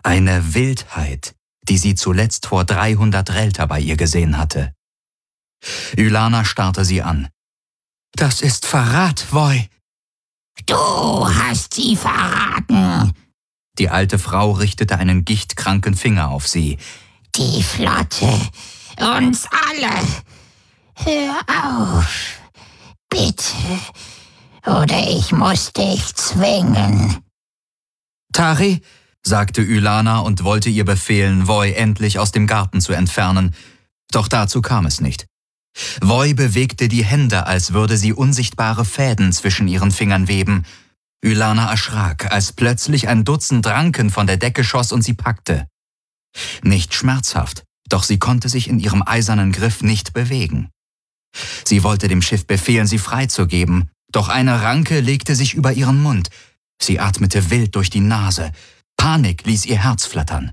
Eine Wildheit, die sie zuletzt vor 300 Relter bei ihr gesehen hatte. Ylana starrte sie an. »Das ist Verrat, Voi!« »Du hast sie verraten!« Die alte Frau richtete einen gichtkranken Finger auf sie. »Die Flotte, uns alle! Hör auf, bitte, oder ich muss dich zwingen.« »Tari«, sagte Ylana und wollte ihr befehlen, Voi endlich aus dem Garten zu entfernen. Doch dazu kam es nicht. Voi bewegte die Hände, als würde sie unsichtbare Fäden zwischen ihren Fingern weben. Ylana erschrak, als plötzlich ein Dutzend Ranken von der Decke schoss und sie packte. Nicht schmerzhaft, doch sie konnte sich in ihrem eisernen Griff nicht bewegen. Sie wollte dem Schiff befehlen, sie freizugeben, doch eine Ranke legte sich über ihren Mund. Sie atmete wild durch die Nase. Panik ließ ihr Herz flattern.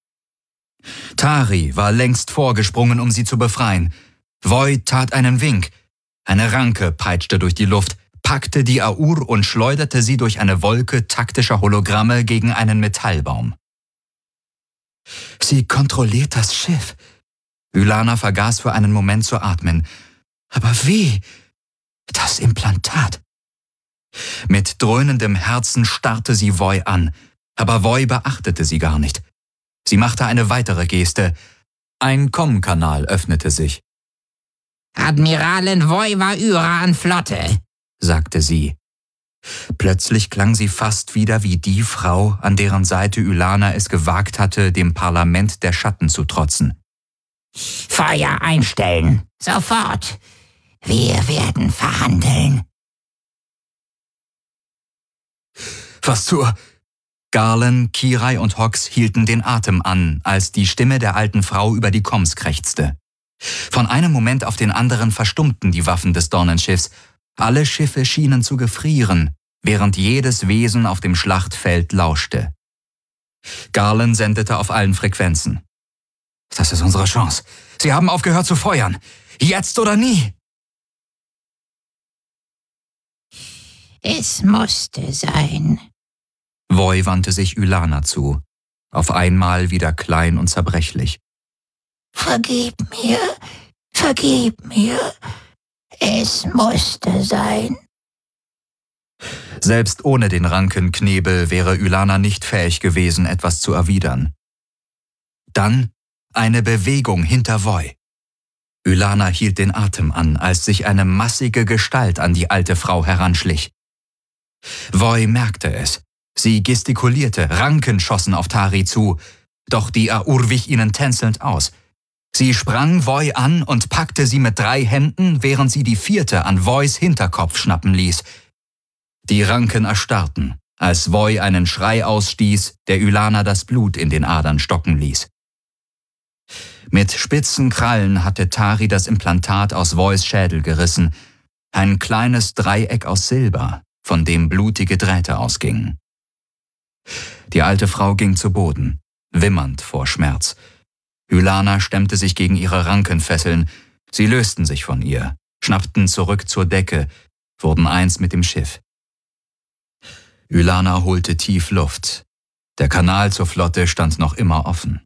Tari war längst vorgesprungen, um sie zu befreien. Voi tat einen Wink. Eine Ranke peitschte durch die Luft, packte die Aur und schleuderte sie durch eine Wolke taktischer Hologramme gegen einen Metallbaum. »Sie kontrolliert das Schiff.« Ylana vergaß für einen Moment zu atmen. »Aber wie? Das Implantat!« Mit dröhnendem Herzen starrte sie Voi an, aber Voi beachtete sie gar nicht. Sie machte eine weitere Geste. Ein Kommkanal öffnete sich. »Admiralin Voi Vahyra an Flotte«, sagte sie. Plötzlich klang sie fast wieder wie die Frau, an deren Seite Ylana es gewagt hatte, dem Parlament der Schatten zu trotzen. »Feuer einstellen, sofort. Wir werden verhandeln.« »Was zur...« Garlen, Kirai und Hox hielten den Atem an, als die Stimme der alten Frau über die Komms krächzte. Von einem Moment auf den anderen verstummten die Waffen des Dornenschiffs. Alle Schiffe schienen zu gefrieren, während jedes Wesen auf dem Schlachtfeld lauschte. Garlen sendete auf allen Frequenzen. »Das ist unsere Chance. Sie haben aufgehört zu feuern. Jetzt oder nie!« »Es musste sein.« Voi wandte sich Ylana zu, auf einmal wieder klein und zerbrechlich. »Vergib mir, es musste sein.« Selbst ohne den Rankenknebel wäre Ylana nicht fähig gewesen, etwas zu erwidern. Dann eine Bewegung hinter Voi. Ylana hielt den Atem an, als sich eine massige Gestalt an die alte Frau heranschlich. Voi merkte es. Sie gestikulierte, Ranken schossen auf Tari zu, doch die Aur wich ihnen tänzelnd aus. Sie sprang Voi an und packte sie mit 3 Händen, während sie die 4. an Vois Hinterkopf schnappen ließ. Die Ranken erstarrten, als Voi einen Schrei ausstieß, der Ylana das Blut in den Adern stocken ließ. Mit spitzen Krallen hatte Tari das Implantat aus Vois Schädel gerissen, ein kleines Dreieck aus Silber, von dem blutige Drähte ausgingen. Die alte Frau ging zu Boden, wimmernd vor Schmerz. Ylana stemmte sich gegen ihre Rankenfesseln. Sie lösten sich von ihr, schnappten zurück zur Decke, wurden eins mit dem Schiff. Ylana holte tief Luft. Der Kanal zur Flotte stand noch immer offen.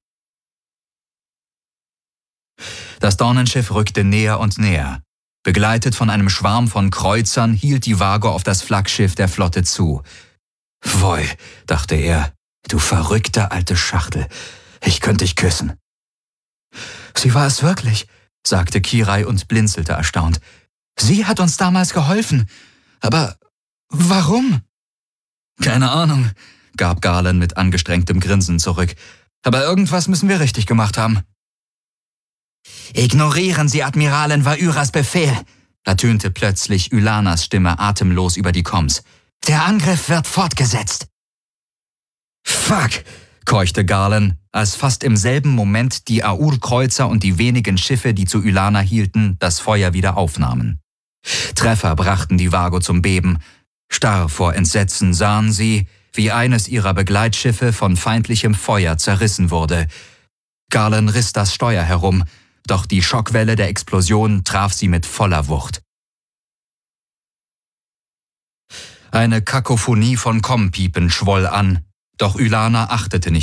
Das Dornenschiff rückte näher und näher. Begleitet von einem Schwarm von Kreuzern hielt die Vago auf das Flaggschiff der Flotte zu. »Voi«, dachte er, »du verrückte alte Schachtel, ich könnte dich küssen.« »Sie war es wirklich«, sagte Kirai und blinzelte erstaunt. »Sie hat uns damals geholfen. Aber warum?« »Keine Ahnung«, gab Garlen mit angestrengtem Grinsen zurück. »Aber irgendwas müssen wir richtig gemacht haben.« »Ignorieren Sie Admiralin Vahyras Befehl«, ertönte plötzlich Ylanas Stimme atemlos über die Komms. »Der Angriff wird fortgesetzt.« »Fuck«, keuchte Garlen, als fast im selben Moment die Aur-Kreuzer und die wenigen Schiffe, die zu Ylana hielten, das Feuer wieder aufnahmen. Treffer brachten die Vago zum Beben. Starr vor Entsetzen sahen sie, wie eines ihrer Begleitschiffe von feindlichem Feuer zerrissen wurde. Garlen riss das Steuer herum, doch die Schockwelle der Explosion traf sie mit voller Wucht. Eine Kakophonie von Kommpiepen schwoll an, doch Ylana achtete nicht